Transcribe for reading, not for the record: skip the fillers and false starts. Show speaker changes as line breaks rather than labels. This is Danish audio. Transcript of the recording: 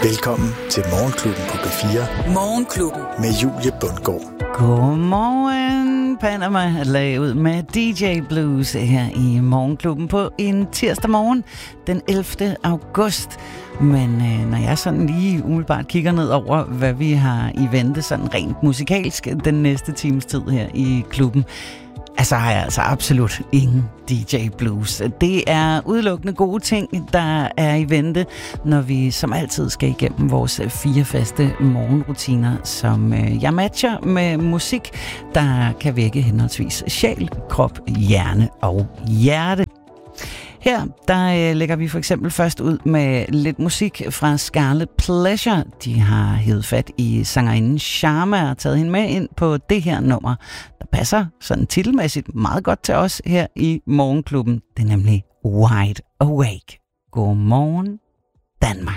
Velkommen til Morgenklubben på P4.
Morgenklubben
med Julie Bundgaard.
Godmorgen, Panama lagde ud med DJ Blues her i Morgenklubben på en tirsdag morgen den 11. august. Men når jeg sådan lige umiddelbart kigger ned over, hvad vi har i vente sådan rent musikalsk den næste times tid her i klubben, altså har jeg altså absolut ingen DJ Blues. Det er udelukkende gode ting, der er i vente, når vi som altid skal igennem vores 4 faste morgenrutiner, som jeg matcher med musik, der kan vække henholdsvis sjæl, krop, hjerne og hjerte. Her, der lægger vi for eksempel først ud med lidt musik fra Scarlet Pleasure. De har hævet fat i sangerinden Sharma og taget hende med ind på det her nummer, der passer sådan titelmæssigt meget godt til os her i Morgenklubben. Det er nemlig Wide Awake. Godmorgen, Danmark.